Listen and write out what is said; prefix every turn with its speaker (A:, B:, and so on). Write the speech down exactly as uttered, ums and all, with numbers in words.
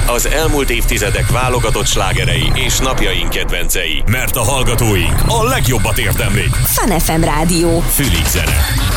A: az elmúlt évtizedek válogatott slágerei és napjaink kedvencei. Mert a hallgatóink a legjobbat érdemlik.
B: Fun ef em Rádió.
A: Fülig zene.